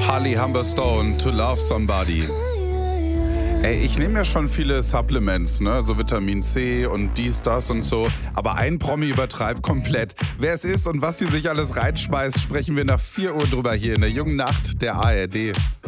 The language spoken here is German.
Harley Humberstone, To Love Somebody. Ey, ich nehme ja schon viele Supplements, ne? So Vitamin C und dies, das und so. Aber ein Promi übertreibt komplett. Wer es ist und was sie sich alles reinschmeißt, sprechen wir nach 4 Uhr drüber hier in der jungen Nacht der ARD.